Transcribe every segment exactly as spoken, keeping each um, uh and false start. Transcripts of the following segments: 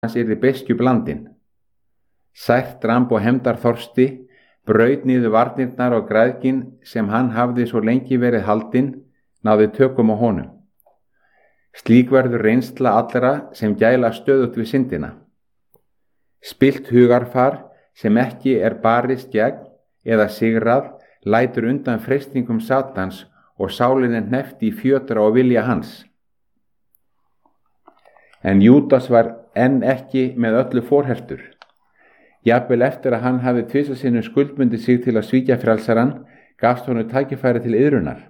hans yrði beiskju blandin. Sært dramb og hefndarþorsti braut niður varnirnar og græðgin sem hann hafði svo lengi verið haldinn náði tökum á honum. Slík verður reynsla allra sem gæla stöðugt við syndina. Spillt hugarfar sem ekki er barist gegn eða sigrað lætur undan freistingum Satans og sálinni hneppt í fjötra og vilja hans. En Júdas var enn ekki með öllu forhertur. Jafnvel eftir að hann hafi tvisvar sinnum skuldbundið sig til að svíkja frelsarann, gafst honum tækifæri til iðrunar.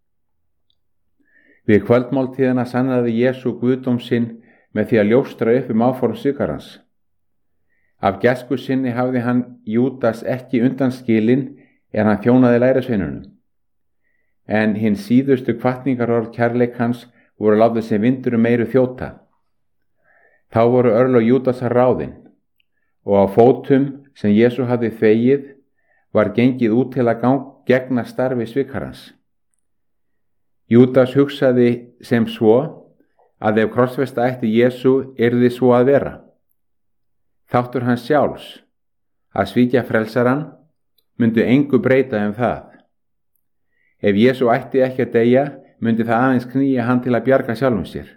Við kvöldmáltíðina sannaði Jesú guðdóm sinn með því að ljóstra upp um áform svikarans. Af gæsku sinni hafði hann Júdas ekki undanskilinn en hann þjónaði lærisveinunum. En hinn síðustu hvatningarorð kærleik hans voru látið sem vindur um meiru þjóta. Þá voru örlög Júdasar ráðin og á fótum sem Jesú hafði þvegið var gengið út til að gang, gegna starfi svikarans. Júdas hugsaði sem svo að ef krossfesta ætti Jesú yrði svo að vera. Þáttur hans sjálfs að svíkja frelsarann myndi engu breyta um það. Ef Jesú ætti ekki að deyja myndi það aðeins knýja hann til að bjarga sjálfum sér.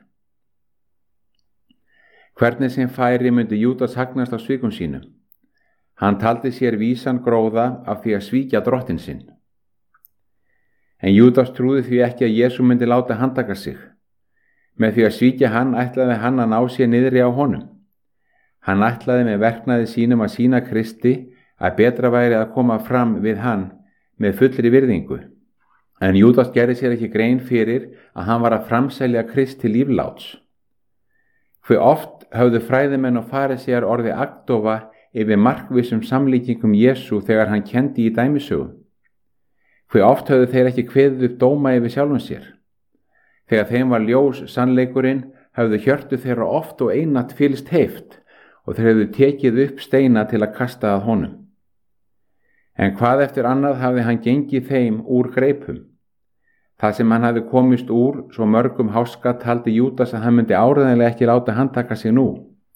Hvernig sem færi myndi Júdas hagnast á svikum sínum. Hann taldi sér vísan gróða af því að svíkja drottinn sinn. En Júdas trúði því ekki að Jesú myndi láta handtaka sig. Með því að svíkja hann ætlaði hann að ná sér niðri á honum. Hann ætlaði með verknaði sínum að sýna Kristi að betra væri að koma fram við hann með fullri virðingu. En Júdas gerði sér ekki grein fyrir að hann var að framselja Krist til lífláts. Hve oft höfðu fræðimenn og farisíar orðið agndofa yfir markvissum samlíkingum Jesú þegar hann kenndi í dæmisögum. Hve oft höfðu þeir ekki kveðið upp dóma yfir sjálfum sér. Þegar þeim var ljós sannleikurinn höfðu hjörtu þeirra oft og einatt fyllst heift og þeir höfðu tekið upp steina til að kasta að honum. En hvað eftir annað hafði hann gengið þeim úr greipum. Það sem hann hafði komist úr svo mörgum háska taldi Júdas að hann myndi áreiðanlega ekki láta handtaka sig nú.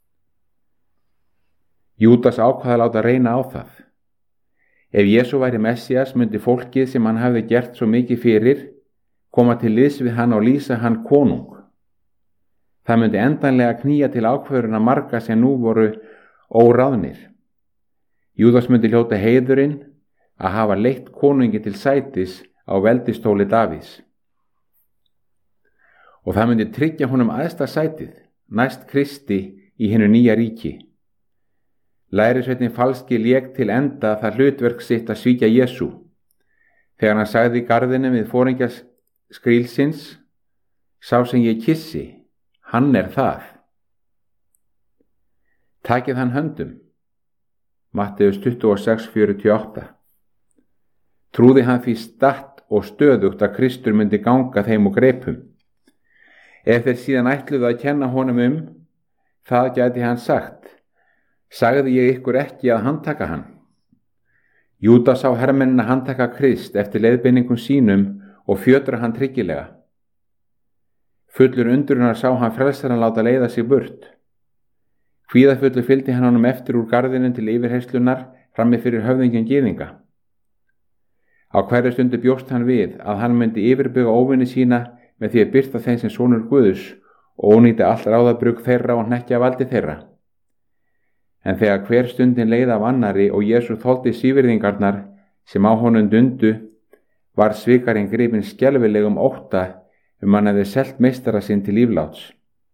Júdas ákvað að láta reyna á það. Ef Jesú væri Messías myndi fólkið sem hann hafði gert svo mikið fyrir koma til liðs við hann og lýsa hann konung. Það myndi endanlega knýja til ákvörðuna marga sem nú voru óráðnir. Júdas myndi hljóta heiðurinn að hafa leitt konungi til sætis á veldistóli Davíðs. Og það myndi tryggja honum æðsta sætið, næst Kristi í hinu nýja ríki. Lærisveinninn falski lék til enda það hlutverk sitt að svíkja Jesú. Þegar hann sagði í garðinum við foringja skrílsins, sá sem ég kissi, hann er það. Takið hann höndum. Matteus tuttugu og sex fjörutíu og átta. Trúði hann því statt og stöðugt að Kristur myndi ganga þeim og greipum. Ef þeir síðan ætluðu að kenna honum um, það gæti hann sagt, sagði ég ykkur ekki að handtaka hann. Júdas sá hermennina handtaka Krist eftir leiðbeiningum sínum og fjötra hann tryggilega. Fullur undrunar sá hann frelsarann láta leiða sig burt. Kvíðafullur fylgdi hann honum eftir úr garðinum til yfirherslunar frammi fyrir höfðingjum gyðinga. Á hverju stundu bjóst hann við að hann myndi yfirbuga óvini sína með því að birta þeim sem sonur Guðs og ónýta allt ráðabrugg þeirra og hnekkja valdi þeirra. En þegar hver stundin leið af annari og Jesú þoldi svívirðingarnar sem á honum dundu, var svikarinn gripinn skelfilegum ótta um hann hefði selt meistara sinn til lífláts.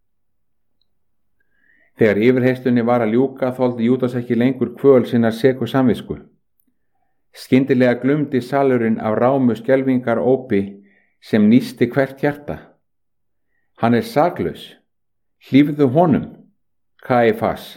Þegar yfirheyrslunni var að ljúka þoldi Júdas ekki lengur kvöl sinnar seku samvisku. Skyndilega glumdi salurinn af rámu skelfingar ópi sem nísti hvert hjarta. Hann er saklaus. Hlífðu honum, Kaífas.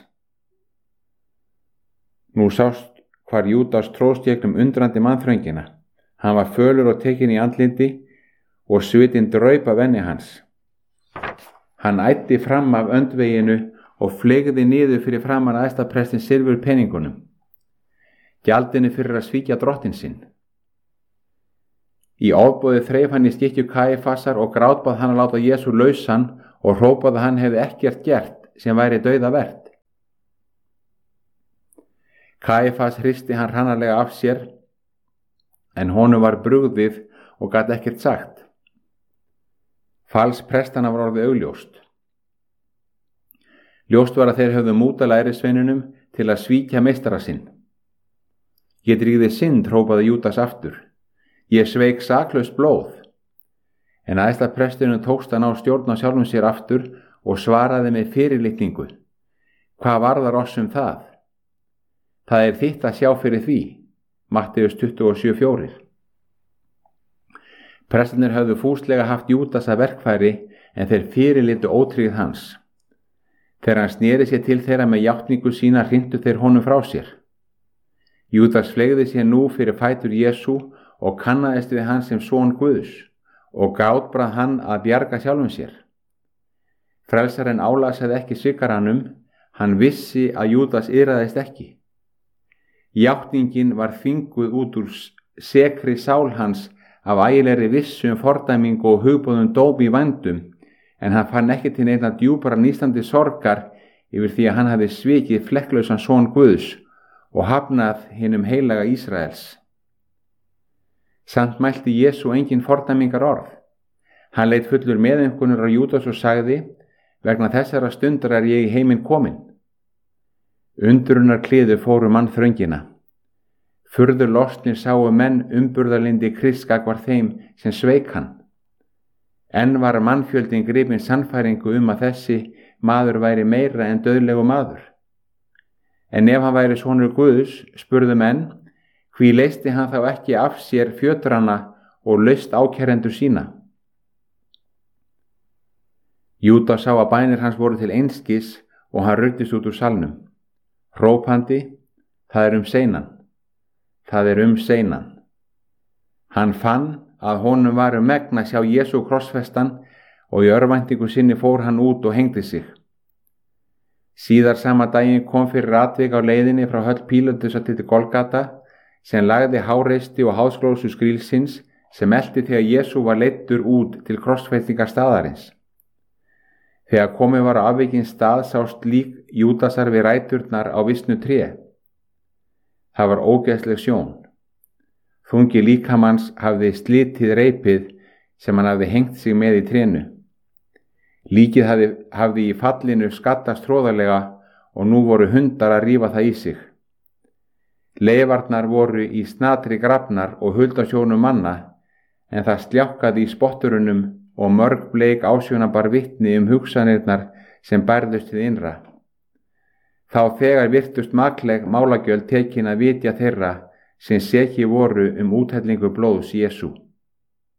Nú sást hvar Júdas tróðst gegnum undrandi mannþröngina. Hann var fölur og tekinn í andliti og svitinn draup af enni hans. Hann æddi fram af öndveginu og fleygði niður fyrir framan æðstaprestin silfur peningunum. Gjaldinu fyrir að svíkja drottinn sinn. Í ofboði þreif hann í skikkju Kaífasar og grátbað hann að láta Jesú lausan og hrópaði að hann hefði ekkert gert sem væri dauðavert. Kæfas hristi hann hranalega af sér, en honum var brugðið og gat ekkert sagt. Fals prestana var orðið augljóst. Ljóst var að þeir höfðu múta lærisveinunum til að svíkja meistara sinn. Ég drýgði synd, hrópaði Júdas aftur. Ég sveik saklaust blóð. En æðsta presturinn tókst að ná stjórn á sjálfum sér aftur og svaraði með fyrirlitningu. Hvað varðar oss um það? Það er þitt að sjá fyrir því. Matteus tuttugu og sjö fjórir. Prestarnir höfðu fúslega haft Júdas að verkfæri en þeir fyrirlitu ótryggð hans. Þegar hann sneri sér til þeirra með játningu sína hrintu þeir honum frá sér. Júdas fleygði sér nú fyrir fætur Jesú og kannaðist við hann sem son Guðs og grátbrað hann að bjarga sjálfum sér. Frelsarinn álasaði ekki svikarannum, hann vissi að Júdas yrraðist ekki. Játningin var þvinguð út úr sekri sál hans af ægilegri vissu um fordæmingu og hugbúðum dómi í vændum, en hann fann ekki til neina djúpara nístandi sorgar yfir því að hann hafi svikið flekklausan son Guðs og hafnað hinum heilaga Ísraels. Samt mælti Jesú engin fordæmingar orð. Hann leit fullur meðaumkunar á Júdas og sagði, vegna þessara stundar er ég í heiminn kominn. Undrunar kliður fóru mannþröngina. Furður lostnir sáu menn umburðarlyndi Krists gagnvart þeim sem sveik hann. Enn var mannfjöldin gripin sannfæringu um að þessi maður væri meira en dauðlegu maður. En ef hann væri sonur Guðs, spurðu menn, hví leysti hann þá ekki af sér fjötrana og laust ákærendur sína? Júdas sá að bænir hans voru til einskis og hann ruddist út úr salnum. Hrópandi, það er um seinan. Það er um seinan. Hann fann að honum var um megn að sjá Jesú krossfestan og í örvæntingu sinni fór hann út og hengdi sig. Síðar sama daginn kom fyrir atvik á leiðinni frá höll Pílatusar til Golgata sem lagði háreisti og háðsglósu skrílsins sem elti þegar Jesú var leiddur út til krossfestingar staðarins. Þegar komið var á afvikinn stað sást lík Júdasar við ræturnar á visnu tré. Það var ógeðsleg sjón. Þungi líkamanns hafði slitið reipið sem hann hafði hengt sig með í trénu. Líkið hafði, hafði í fallinu skattast tróðarlega og nú voru hundar að rífa það í sig. Leifarnar voru í snatri grafnar og huldasjónum manna, en það sljákkaði í spotturunum og mörg bleik ásjónabar vitni um hugsanirnar sem bærðust til innra. Þá þegar virtust makleg málagjöld tekin að vitja þeirra sem seki voru um úthellingu blóðs Jesú.